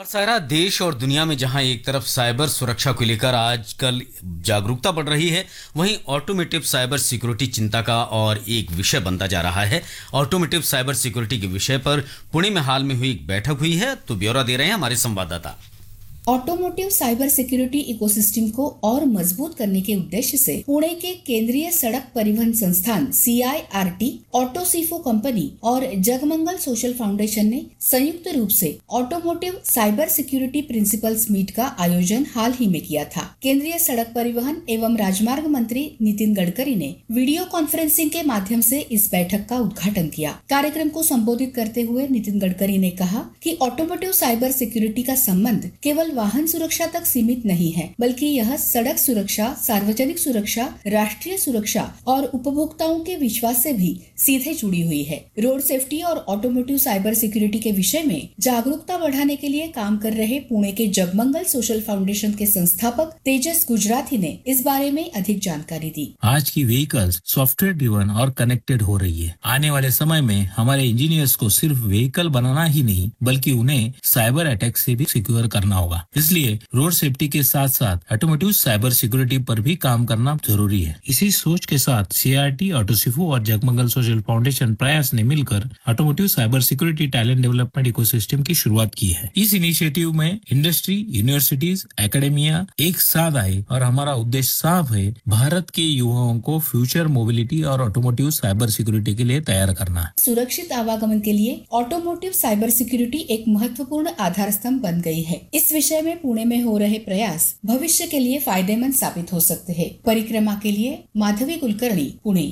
सारा देश और दुनिया में जहां एक तरफ साइबर सुरक्षा को लेकर आजकल जागरूकता बढ़ रही है, वहीं ऑटोमेटिव साइबर सिक्योरिटी चिंता का और एक विषय बनता जा रहा है। ऑटोमेटिव साइबर सिक्योरिटी के विषय पर पुणे में हाल में हुई एक बैठक हुई है, तो ब्यौरा दे रहे हैं हमारे संवाददाता। ऑटोमोटिव साइबर सिक्योरिटी इकोसिस्टम को और मजबूत करने के उद्देश्य से पुणे के केंद्रीय सड़क परिवहन संस्थान CIRT, ऑटोसीफो कंपनी और जगमंगल सोशल फाउंडेशन ने संयुक्त रूप से automotive cyber security principles meet का आयोजन हाल ही में किया था। केंद्रीय सड़क परिवहन एवं राजमार्ग मंत्री नितिन गडकरी ने वीडियो कॉन्फ्रेंसिंग के माध्यम से इस बैठक का उद्घाटन किया। कार्यक्रम को संबोधित करते हुए नितिन गडकरी ने कहा कि ऑटोमोटिव साइबर सिक्योरिटी का संबंध केवल वाहन सुरक्षा तक सीमित नहीं है, बल्कि यह सड़क सुरक्षा, सार्वजनिक सुरक्षा, राष्ट्रीय सुरक्षा और उपभोक्ताओं के विश्वास से भी सीधे जुड़ी हुई है। रोड सेफ्टी और ऑटोमोटिव साइबर सिक्योरिटी के विषय में जागरूकता बढ़ाने के लिए काम कर रहे पुणे के जगमंगल सोशल फाउंडेशन के संस्थापक तेजस गुजराती ने इस बारे में अधिक जानकारी दी। आज की व्हीकल्स सॉफ्टवेयर ड्रिवन और कनेक्टेड हो रही है। आने वाले समय में हमारे इंजीनियर्स को सिर्फ व्हीकल बनाना ही नहीं, बल्कि उन्हें साइबर अटैक से भी सिक्योर करना होगा। इसलिए रोड सेफ्टी के साथ साथ ऑटोमोटिव साइबर सिक्योरिटी पर भी काम करना जरूरी है। इसी सोच के साथ CIRT, ऑटोसिफो और जगमंगल सोशल फाउंडेशन प्रयास ने मिलकर automotive cyber security talent development ecosystem की शुरुआत की है। इस इनिशिएटिव में इंडस्ट्री, यूनिवर्सिटीज, एकेडेमिया एक साथ आए और हमारा उद्देश्य साफ है, भारत के युवाओं को फ्यूचर मोबिलिटी और ऑटोमोटिव साइबर सिक्योरिटी के लिए तैयार करना। सुरक्षित आवागमन के लिए ऑटोमोटिव साइबर सिक्योरिटी एक महत्वपूर्ण आधार स्तंभ बन गई है। इस विषय में पुणे में हो रहे प्रयास भविष्य के लिए फायदेमंद साबित हो सकते हैं। परिक्रमा के लिए माधवी कुलकर्णी, पुणे।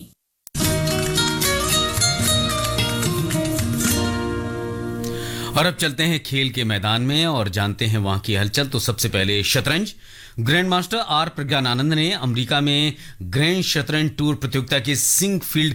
और अब चलते हैं खेल के मैदान में और जानते हैं वहां की हलचल। तो सबसे पहले शतरंज। ग्रैंड मास्टर आर प्रज्ञानानंद ने अमेरिका में ग्रैंड शतरंज टूर प्रतियोगिता के सिंक फील्ड